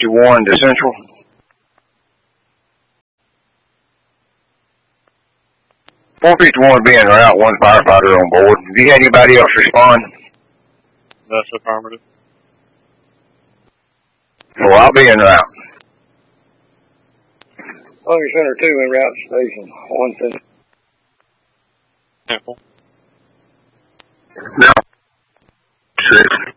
451 to Central. 451 be en route, one firefighter on board. Have you had anybody else respond? That's affirmative. Well, I'll be en route. Army Center 2 en route to station 1 Temple. No. 6.